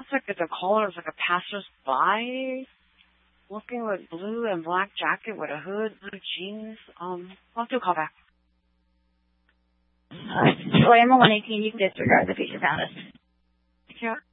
looks like the caller is like a passersby, looking like blue and black jacket with a hood, blue jeans. I'll do a call back. William 118, you can disregard the feature found us. Yeah.